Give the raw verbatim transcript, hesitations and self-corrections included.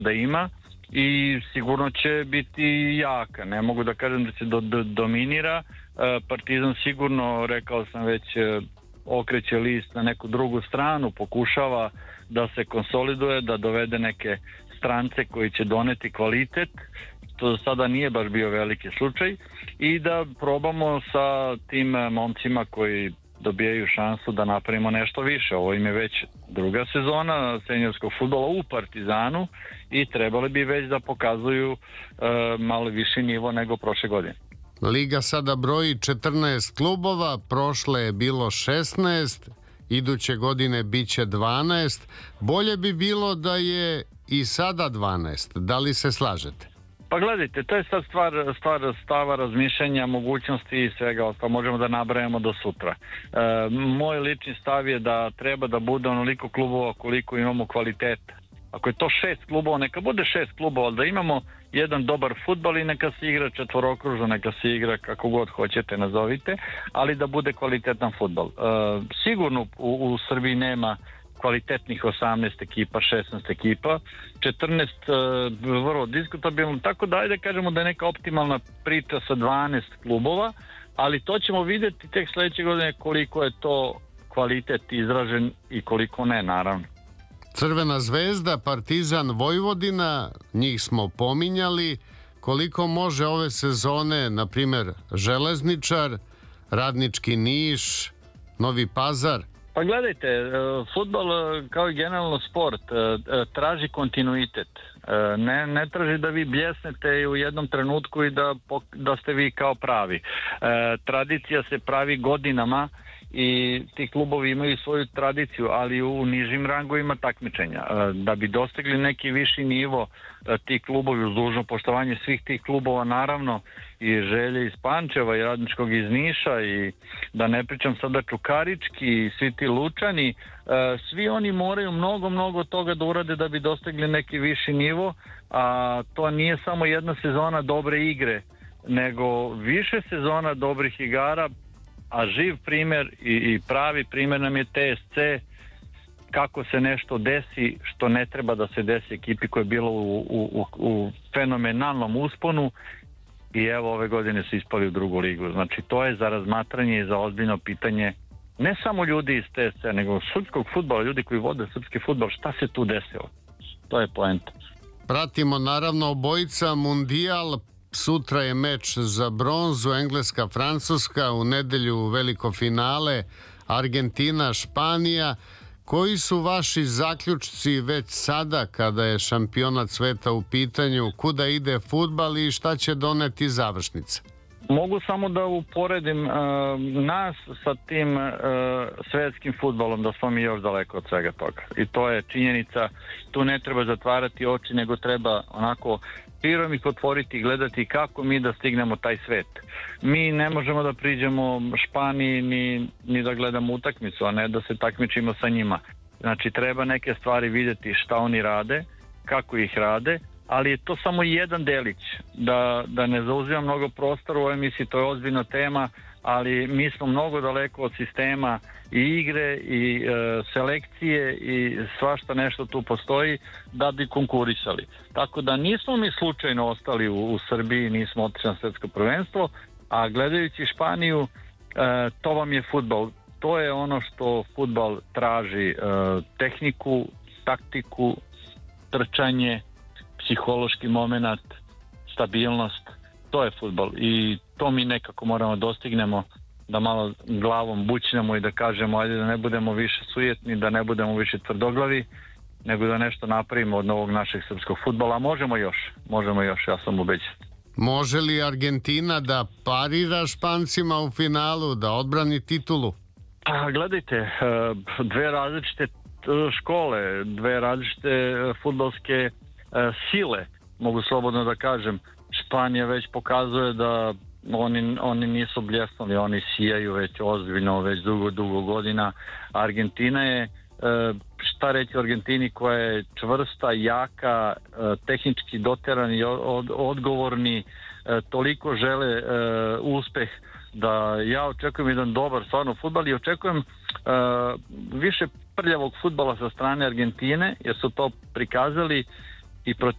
da ima i sigurno će biti jaka. Ne mogu da kažem da će do, do, dominira. Partizan sigurno, rekao sam već, okreće list na neku drugu stranu, pokušava da se konsoliduje, da dovede neke strance koji će doneti kvalitet, to sada nije baš bio veliki slučaj, i da probamo sa tim momcima koji dobijaju šansu da napravimo nešto više. Ovo im je već druga sezona seniorskog fudbala u Partizanu i trebali bi već da pokazuju e, malo viši nivo nego prošle godine. Liga sada broji četrnaest klubova, prošle je bilo šesnaest, iduće godine biće dvanaest. Bolje bi bilo da je i sada dvanaest. Da li se slažete? Pa gledajte, to je sad stvar, stvar stava, razmišljanja, mogućnosti i svega ostalo. Možemo da nabrajamo do sutra. E, moj lični stav je da treba da bude onoliko klubova koliko imamo kvaliteta. Ako je to šest klubova, neka bude šest klubova, ali da imamo jedan dobar fudbal i neka se igra četvorokružno, neka se igra kako god hoćete, nazovite, ali da bude kvalitetan fudbal. E, sigurno u, u Srbiji nema kvalitetnih osamnaest ekipa, šesnaest ekipa, četrnaest e, vrlo diskutabilno, tako da ajde kažemo da je neka optimalna priča sa dvanaest klubova, ali to ćemo vidjeti tek sledeće godine koliko je to kvalitet izražen i koliko ne, naravno. Crvena zvezda, Partizan, Vojvodina, njih smo pominjali. Koliko može ove sezone, na primjer, Železničar, Radnički Niš, Novi Pazar? Pa gledajte, fudbal kao i generalno sport traži kontinuitet. Ne, ne traži da vi bljesnete u jednom trenutku i da, da ste vi kao pravi. Tradicija se pravi godinama i ti klubovi imaju svoju tradiciju, ali u nižim rangovima takmičenja. Da bi dostigli neki viši nivo, ti klubovi, uz dužno poštovanje svih tih klubova, naravno, i Želje iz Pančeva i Radničkog iz Niša, i da ne pričam sada Čukarički i svi ti Lučani, svi oni moraju mnogo, mnogo toga da urade da bi dostigli neki viši nivo, a to nije samo jedna sezona dobre igre, nego više sezona dobrih igara, a živ primjer i, i pravi primjer nam je T S C, kako se nešto desi što ne treba da se desi ekipi koja je bila u, u, u fenomenalnom usponu, i evo ove godine su ispali u drugu ligu. Znači to je za razmatranje i za ozbiljno pitanje ne samo ljudi iz T S C, nego srpskog fudbala, ljudi koji vode srpski fudbal, šta se tu desilo? To je poenta. Pratimo naravno obojica Mundijal. Sutra je meč za bronzu, Engleska, Francuska, u nedelju veliko finale, Argentina, Španija. Koji su vaši zaključci već sada kada je šampionat sveta u pitanju, kuda ide fudbal i šta će doneti završnica? Mogu samo da uporedim uh, nas sa tim uh, svetskim fudbalom, da smo mi još daleko od svega toga. I to je činjenica, tu ne treba zatvarati oči, nego treba onako širom ih otvoriti i gledati kako mi da stignemo taj svet. Mi ne možemo da priđemo Španiji ni, ni da gledamo utakmicu, a ne da se takmičimo sa njima. Znači treba neke stvari vidjeti šta oni rade, kako ih rade, ali je to samo jedan delić. Da, da ne zauzimam mnogo prostora u ovoj emisiji, to je ozbiljna tema, ali mi smo mnogo daleko od sistema i igre i e, selekcije i svašta nešto tu postoji da bi konkurisali. Tako da nismo mi slučajno ostali u, u Srbiji, nismo otišli na svetsko prvenstvo, a gledajući Španiju, e, to vam je fudbal. To je ono što fudbal traži, e, tehniku, taktiku, trčanje, psihološki moment, stabilnost, to je fudbal i to mi nekako moramo dostignemo, da malo glavom bućnemo i da kažemo ajde da ne budemo više sujetni, da ne budemo više tvrdoglavi, nego da nešto napravimo od novog našeg srpskog fudbala. Možemo još, možemo još, ja sam ubeđen. Može li Argentina da parira Špancima u finalu, da odbrani titulu? A, gledajte, dve različite škole, dve različite fudbalske sile, mogu slobodno da kažem. Španija već pokazuje da oni, oni nisu bljesnuli, oni sijaju već ozbiljno, već dugo, dugo godina. Argentina je, šta reći o Argentini, koja je čvrsta, jaka, tehnički doterani, odgovorni, toliko žele uspeh da ja očekujem jedan dobar stvarno fudbal i očekujem više prljavog fudbala sa strane Argentine, jer su to prikazali i